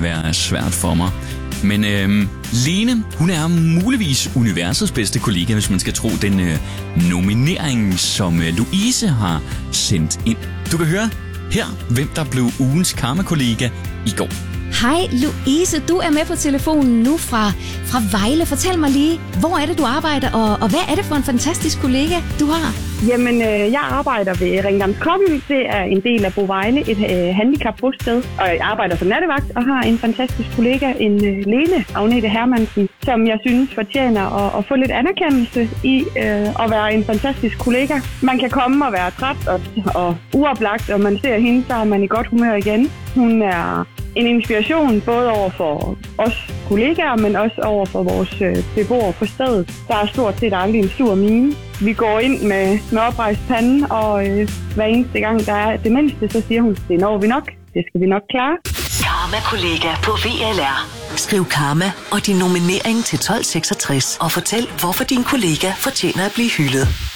være svært for mig. Men Lene, hun er muligvis universets bedste kollega, hvis man skal tro den nominering, som Louise har sendt ind. Du kan høre her, hvem der blev ugens karma-kollega i går. Hej Louise, du er med på telefonen nu fra Vejle. Fortæl mig lige, hvor er det, du arbejder, og hvad er det for en fantastisk kollega, du har? Jamen, jeg arbejder ved Ringdams Kobbel. Det er en del af Bo Vejle, et handicapbosted. Og jeg arbejder som nattevagt og har en fantastisk kollega, en Lene Agnete Hermansen, som jeg synes fortjener at få lidt anerkendelse i at være en fantastisk kollega. Man kan komme og være træt og uoplagt, og man ser hende, så er man i godt humør igen. Hun er en inspiration både over for os kollegaer, men også over for vores beboere på stedet. Der er stort set aldrig en sur mine. Vi går ind med oprejst pande, og hver eneste gang der er det mindste, så siger hun, det når vi nok. Det skal vi nok klare. Karma-kollega på VLR. Skriv Karma og din nominering til 1266 og fortæl, hvorfor din kollega fortjener at blive hyldet.